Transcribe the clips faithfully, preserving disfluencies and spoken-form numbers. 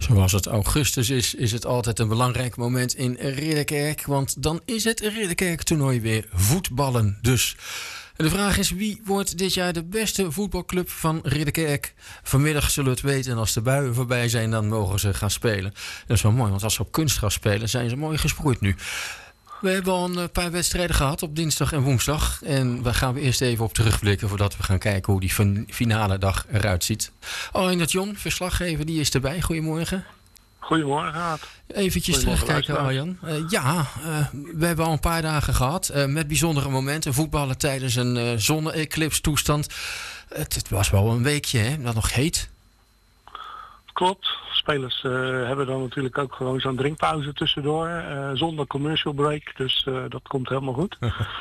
Zoals het augustus is, is het altijd een belangrijk moment in Ridderkerk. Want dan is het Ridderkerk toernooi weer voetballen. Dus de vraag is, wie wordt dit jaar de beste voetbalclub van Ridderkerk? Vanmiddag zullen we het weten en als de buien voorbij zijn, dan mogen ze gaan spelen. Dat is wel mooi, want als ze op kunstgras spelen, zijn ze mooi gesproeid nu. We hebben al een paar wedstrijden gehad op dinsdag en woensdag. En daar gaan we eerst even op terugblikken voordat we gaan kijken hoe die finale dag eruit ziet. Arjen de Jong, verslaggever, die is erbij. Goedemorgen. Goedemorgen, Haat. Eventjes terugkijken, Arjan. Uh, ja, uh, we hebben al een paar dagen gehad uh, met bijzondere momenten. Voetballen tijdens een uh, zonne-eclips toestand. Het, het was wel een weekje, hè, dat nog heet. Klopt. Spelers uh, hebben dan natuurlijk ook gewoon zo'n drinkpauze tussendoor. Uh, zonder commercial break, dus uh, dat komt helemaal goed.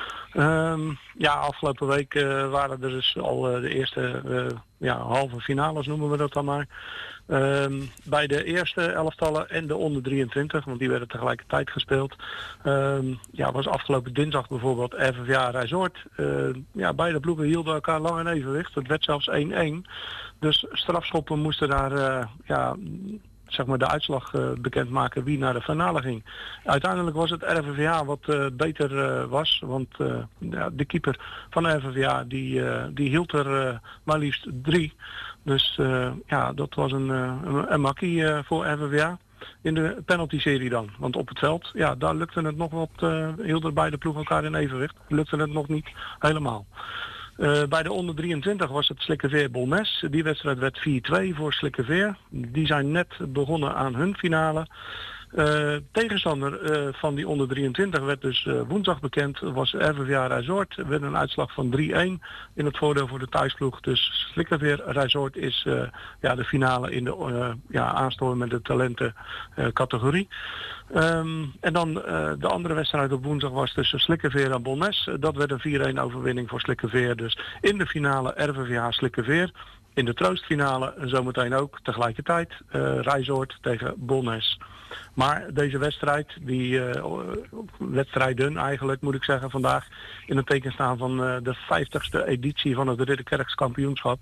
um, ja, afgelopen week uh, waren er dus al uh, de eerste uh, ja, halve finales, noemen we dat dan maar. Um, bij de eerste elftallen en de onder drieëntwintig, want die werden tegelijkertijd gespeeld. Um, ja, was afgelopen dinsdag bijvoorbeeld F F A Resort. Uh, ja, beide ploegen hielden elkaar lang in evenwicht. Het werd zelfs één-één. Dus strafschoppen moesten daar uh, ja, zeg maar de uitslag uh, bekendmaken wie naar de finale ging. Uiteindelijk was het R V V A wat uh, beter uh, was, want uh, ja, de keeper van R V V A die, uh, die hield er uh, maar liefst drie. Dus uh, ja, dat was een, uh, een, een makkie uh, voor R V V A. In de penalty-serie dan. Want op het veld, ja, daar lukte het nog wat, uh, hielden beide ploegen elkaar in evenwicht. Lukte het nog niet helemaal. Uh, bij de onder drieëntwintig was het Slikkeveer-Bolmes. Die wedstrijd werd vier-twee voor Slikkeveer. Die zijn net begonnen aan hun finale. Uh, tegenstander uh, van die onder drieëntwintig werd dus uh, woensdag bekend. Was R V V A Resort. Er werd een uitslag van drie-één in het voordeel voor de thuisploeg. Dus Slikkeveer Resort is uh, ja, de finale in de uh, ja, aanstormende talenten uh, categorie. Um, en dan uh, de andere wedstrijd op woensdag was tussen Slikkeveer en Bolmes. Uh, dat werd een vier-één overwinning voor Slikkeveer. Dus in de finale R V V A Slikkeveer. In de troostfinale zometeen ook tegelijkertijd uh, Resort tegen Bolmes. Maar deze wedstrijd, die uh, wedstrijden eigenlijk moet ik zeggen vandaag in het teken staan van uh, de vijftigste editie van het Ridderkerks kampioenschap.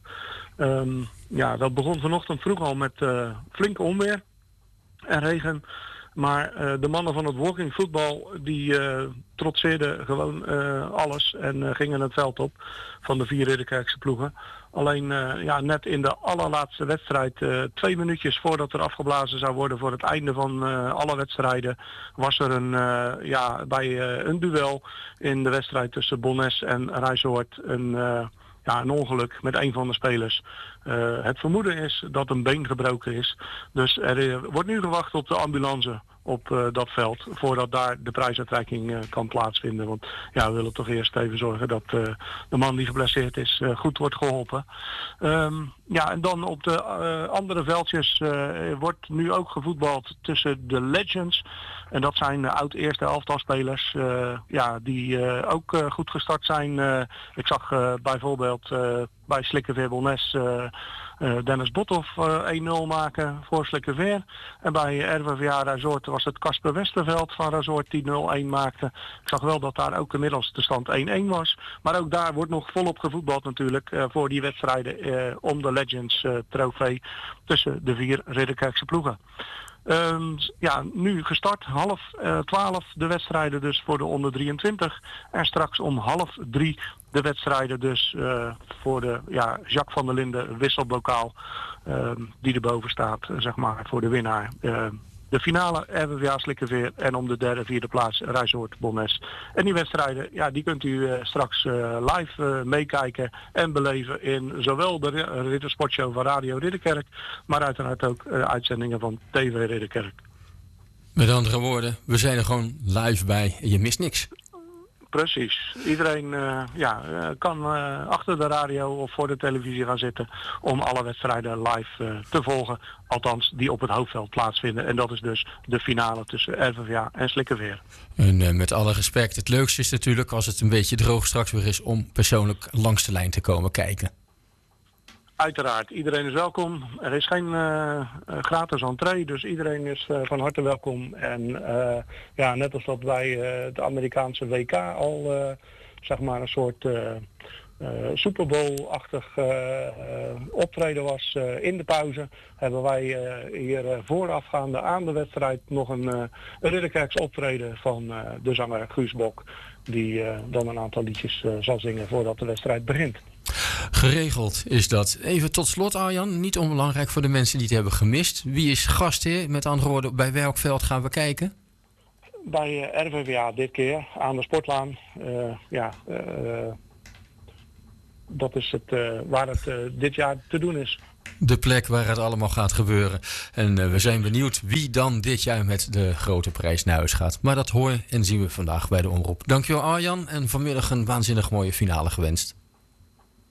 Um, ja, dat begon vanochtend vroeg al met uh, flinke onweer en regen. Maar uh, de mannen van het walking voetbal die uh, trotseerden gewoon uh, alles en uh, gingen het veld op van de vier Ridderkerkse ploegen. Alleen uh, ja, net in de allerlaatste wedstrijd, uh, twee minuutjes voordat er afgeblazen zou worden voor het einde van uh, alle wedstrijden, was er een, uh, ja, bij uh, een duel in de wedstrijd tussen Bolmes en Resort een, uh, ja, een ongeluk met een van de spelers. Uh, het vermoeden is dat een been gebroken is. Dus er uh, wordt nu gewacht op de ambulance op uh, dat veld, voordat daar de prijsuitreiking uh, kan plaatsvinden. Want ja, we willen toch eerst even zorgen dat uh, de man die geblesseerd is uh, goed wordt geholpen. Um, ja, en dan op de uh, andere veldjes uh, wordt nu ook gevoetbald tussen de Legends. En dat zijn uh, oud-eerste elftalspelers uh, ja, die uh, ook uh, goed gestart zijn. Uh, ik zag uh, bijvoorbeeld uh, bij Slikkeveer Bolmes uh, uh, Dennis Bothoff uh, één-nul maken voor Slikkeveer. En bij R V V A Resort was het Casper Westerveld van Resort die nul-één maakte. Ik zag wel dat daar ook inmiddels de stand één-één was. Maar ook daar wordt nog volop gevoetbald natuurlijk uh, voor die wedstrijden uh, om de Legends uh, trofee tussen de vier Ridderkerkse ploegen. Um, ja, nu gestart, half uh, twaalf de wedstrijden dus voor de onder drieëntwintig. En straks om half drie de wedstrijden dus uh, voor de ja, Jacques van der Linden wisselbokaal uh, die erboven staat, uh, zeg maar, voor de winnaar. Uh, de finale R V V A Slikkeveer en om de derde, vierde plaats Resort Bolmes. En die wedstrijden, ja, die kunt u uh, straks uh, live uh, meekijken en beleven in zowel de Riddersportshow van Radio Ridderkerk, maar uiteraard ook uh, uitzendingen van T V Ridderkerk. Met andere woorden, we zijn er gewoon live bij en je mist niks. Precies. Iedereen uh, ja, uh, kan uh, achter de radio of voor de televisie gaan zitten om alle wedstrijden live uh, te volgen. Althans, die op het hoofdveld plaatsvinden. En dat is dus de finale tussen R V V A en Slikkeveer. En uh, met alle respect, het leukste is natuurlijk als het een beetje droog straks weer is om persoonlijk langs de lijn te komen kijken. Uiteraard, iedereen is welkom. Er is geen uh, gratis entree, dus iedereen is uh, van harte welkom. En uh, ja, net als dat bij uh, het Amerikaanse W K al uh, zeg maar een soort uh, uh, Super Bowl-achtig uh, uh, optreden was uh, in de pauze, hebben wij uh, hier uh, voorafgaande aan de wedstrijd nog een, uh, een Ridderkerks optreden van uh, de zanger Guus Bok, die uh, dan een aantal liedjes uh, zal zingen voordat de wedstrijd begint. Geregeld is dat. Even tot slot, Arjan, niet onbelangrijk voor de mensen die het hebben gemist. Wie is gastheer? Met andere woorden, bij welk veld gaan we kijken? Bij uh, R V V A dit keer, aan de Sportlaan. Uh, ja, uh, dat is het, uh, waar het uh, dit jaar te doen is. De plek waar het allemaal gaat gebeuren. En uh, we zijn benieuwd wie dan dit jaar met de grote prijs naar huis gaat. Maar dat hoor en zien we vandaag bij de omroep. Dankjewel, Arjan, en vanmiddag een waanzinnig mooie finale gewenst.